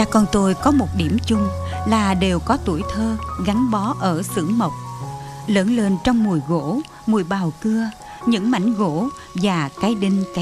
Cha con tôi có một điểm chung là đều có tuổi thơ gắn bó ở xưởng mộc, lớn lên trong mùi gỗ, mùi bào cưa, những mảnh gỗ và cái đinh cái